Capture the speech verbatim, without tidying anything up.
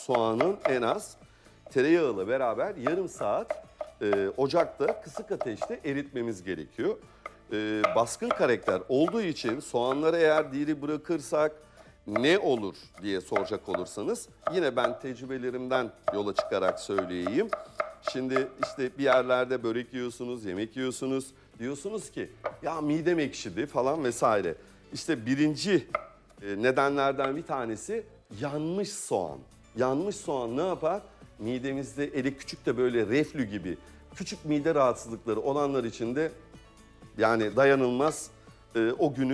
soğanın en az tereyağıyla beraber yarım saat e, ocakta kısık ateşte eritmemiz gerekiyor. E, baskın karakter olduğu için soğanları eğer diri bırakırsak ne olur diye soracak olursanız yine ben tecrübelerimden yola çıkarak söyleyeyim. Şimdi işte bir yerlerde börek yiyorsunuz, yemek yiyorsunuz. Diyorsunuz ki ya midem ekşidi falan vesaire. İşte birinci e, nedenlerden bir tanesi yanmış soğan. Yanmış soğan ne yapar? Midemizde eli küçük de böyle reflü gibi küçük mide rahatsızlıkları olanlar için de yani dayanılmaz e, o günü